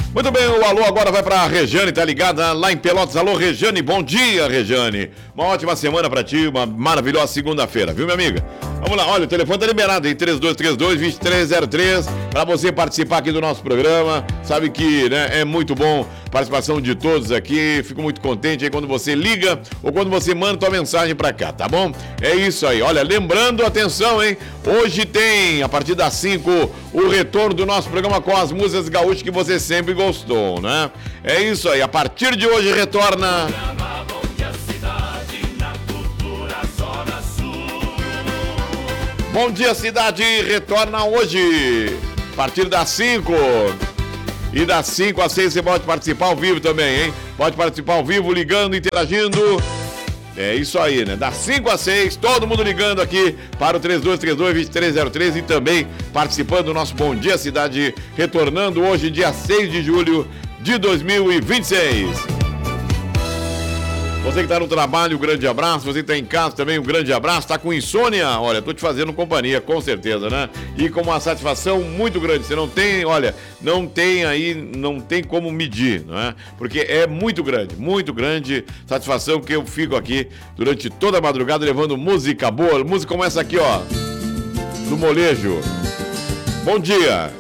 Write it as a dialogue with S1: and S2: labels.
S1: Muito bem, o alô agora vai pra Rejane, tá ligada lá em Pelotas. Alô, Rejane, bom dia, Rejane. Uma ótima semana pra ti, uma maravilhosa segunda-feira, viu, minha amiga? Vamos lá, olha, o telefone tá liberado em 3232-2303 para você participar aqui do nosso programa. Sabe que, né, é muito bom a participação de todos aqui. Fico muito contente aí quando você liga ou quando você manda tua mensagem pra cá, tá bom? É isso aí. Olha, lembrando, atenção, hein? Hoje tem, a partir das 5, o retorno do nosso programa com as músicas gaúchas que você sempre gostou, né? É isso aí. A partir de hoje retorna... Bom dia, cidade, retorna hoje, a partir das 5. E das 5 às 6 você pode participar ao vivo também, hein? Pode participar ao vivo, ligando, interagindo. É isso aí, né? Das 5 às 6, todo mundo ligando aqui para o 3232-2303 e também participando do nosso Bom Dia Cidade, retornando hoje, dia 6 de julho de 2026. Você que está no trabalho, um grande abraço. Você que está em casa também, um grande abraço. Está com insônia? Olha, estou te fazendo companhia, com certeza, né? E com uma satisfação muito grande. Você não tem, olha, não tem como medir, não é? Porque é muito grande satisfação que eu fico aqui durante toda a madrugada levando música boa. Música como essa aqui, ó, do Molejo. Bom dia.